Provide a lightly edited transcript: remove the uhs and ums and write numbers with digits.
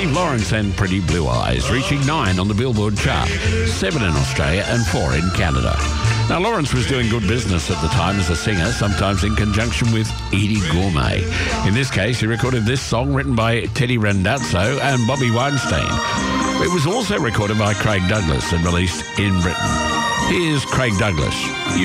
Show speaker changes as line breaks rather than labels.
Steve Lawrence and Pretty Blue Eyes, reaching 9 on the Billboard chart, 7 in Australia and 4 in Canada. Now, Lawrence was doing good business at the time as a singer, sometimes in conjunction with Eddie Gourmet. In this case, he recorded this song written by Teddy Randazzo and Bobby Weinstein. It was also recorded by Craig Douglas and released in Britain. Here's Craig Douglas.